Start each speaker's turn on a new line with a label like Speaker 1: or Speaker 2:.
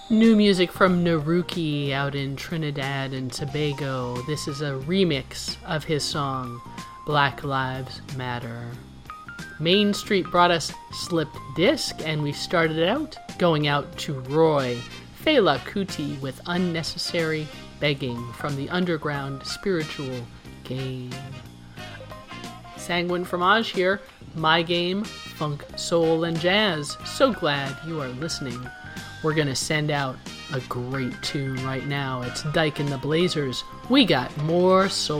Speaker 1: New music from Naruki out in Trinidad and Tobago. This is a remix of his song, Black Lives Matter. Main Street brought us Slipped Disc, and we started out going out to Roy Fela Kuti with Unnecessary Begging from the underground spiritual game. Sanguine Fromage here, my game, funk, soul, and jazz. So glad you are listening. We're going to send out a great tune right now. It's Dyke and the Blazers. We got more soul.